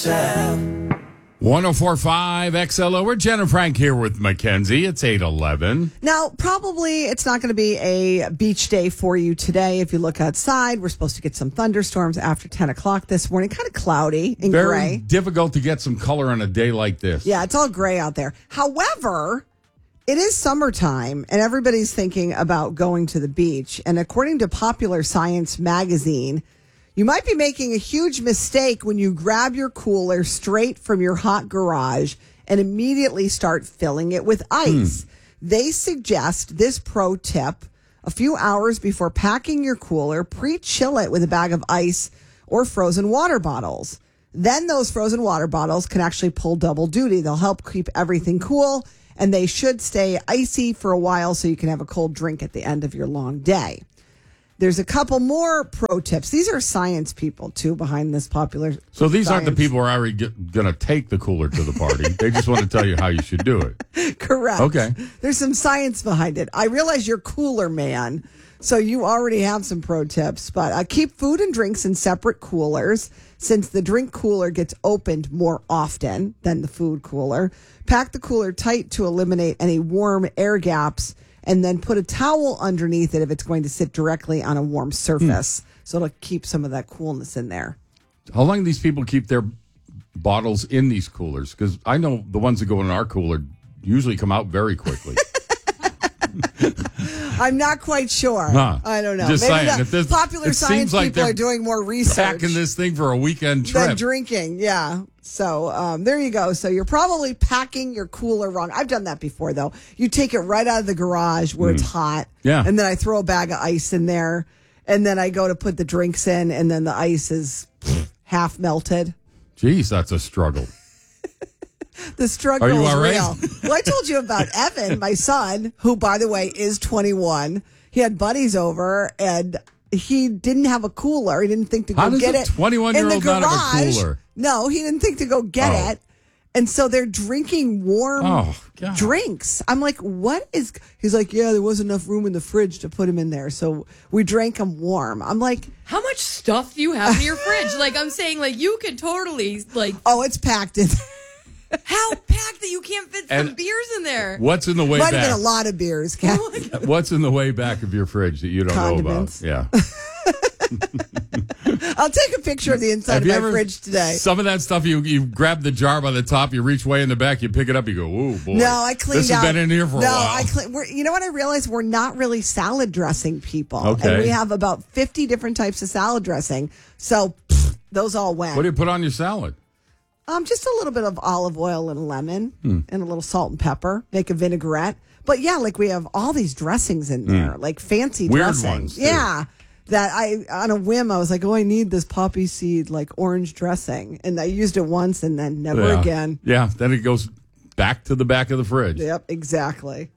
yourself. 104.5 XLO. We're Jen and Frank here with Mackenzie. It's 8:11. Now, probably it's not going to be a beach day for you today. If you look outside, we're supposed to get some thunderstorms after 10 o'clock this morning. Kind of cloudy and Very gray. difficult to get some color on a day like this. Yeah, it's all gray out there. However, it is summertime, and everybody's thinking about going to the beach. And according to Popular Science magazine, you might be making a huge mistake when you grab your cooler straight from your hot garage and immediately start filling it with ice. They suggest this pro tip: a few hours before packing your cooler, pre-chill it with a bag of ice or frozen water bottles. Then those frozen water bottles can actually pull double duty. They'll help keep everything cool, and they should stay icy for a while so you can have a cold drink at the end of your long day. There's a couple more pro tips. These are science people, too, behind this popular. So these aren't the science. people who are already going to take the cooler to the party. They just want to tell you how you should do it. Correct. Okay. There's some science behind it. I realize you're cooler man, so you already have some pro tips. But keep food and drinks in separate coolers, since the drink cooler gets opened more often than the food cooler. Pack the cooler tight to eliminate any warm air gaps, and then put a towel underneath it if it's going to sit directly on a warm surface. So it'll keep some of that coolness in there. How long do these people keep their bottles in these coolers? Because I know the ones that go in our cooler usually come out very quickly. I'm not quite sure. Huh. I don't know. Just Maybe saying, the if this- popular it science seems like people they're are doing more research. Packing this thing for a weekend than trip. drinking, yeah. So there you go. So you're probably packing your cooler wrong. I've done that before, though. You take it right out of the garage where it's hot. Yeah. And then I throw a bag of ice in there. And then I go to put the drinks in, and then the ice is half melted. Jeez, that's a struggle. The struggle Are you is all right? real. Well, I told you about Evan, my son, who, by the way, is 21. He had buddies over, and he didn't have a cooler. He didn't think to How go does get a it 21-year-old in the not have a garage. cooler? No, he didn't think to go get Oh. it. And so they're drinking warm Oh, God. drinks. I'm like, what is... He's like, yeah, there wasn't enough room in the fridge to put him in there. So we drank them warm. I'm like... How much stuff do you have in your fridge? Like, I'm saying, like, you could totally, like, Oh, it's packed in. how packed that you can't fit some And- beers in there? What's in the way Might have been a back? lot of beers, Kat. What's in the way back of your fridge that you don't Condiments. know about? Yeah. I'll take a picture of the inside of my fridge today. Some of that stuff, you grab the jar by the top, you reach way in the back, you pick it up, you go, "Ooh, boy." No, I cleaned This out. has been in here for a while. You know what I realized? We're not really salad dressing people. Okay. And we have about 50 different types of salad dressing. So those all went. What do you put on your salad? Just a little bit of olive oil and lemon Hmm. and a little salt and pepper. Make a vinaigrette. But yeah, like we have all these dressings in there, like fancy Hmm. Weird dressing. ones, too. Yeah. That on a whim, I was like, oh, I need this poppy seed, like orange dressing. And I used it once and then never Yeah. again. Yeah, then it goes back to the back of the fridge. Yep, exactly.